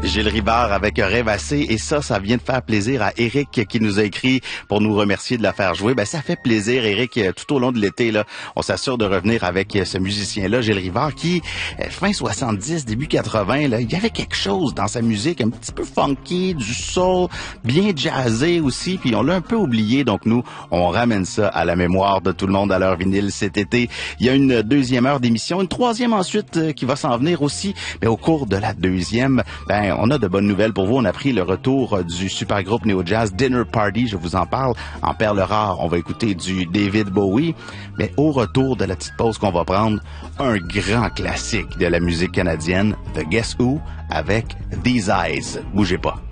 Gilles Rivard avec Rêvasser, et ça vient de faire plaisir à Eric qui nous a écrit pour nous remercier de la faire jouer. Ben ça fait plaisir, Eric, tout au long de l'été là, on s'assure de revenir avec ce musicien-là, Gilles Rivard, qui fin 70, début 80, là, il y avait quelque chose dans sa musique, un petit peu funky, du soul, bien jazzé aussi, puis on l'a un peu oublié, donc nous, on ramène ça à la mémoire de tout le monde à leur vinyle cet été. Il y a une deuxième heure d'émission, une troisième ensuite qui va s'en venir aussi, mais au cours de la deuxième, ben on a de bonnes nouvelles pour vous. On a pris le retour du super groupe néo-jazz Dinner Party, je vous en parle. En perles rares, on va écouter du David Bowie, mais au retour de la petite pause qu'on va prendre, un grand classique de la musique canadienne, The Guess Who, avec These Eyes. Bougez pas.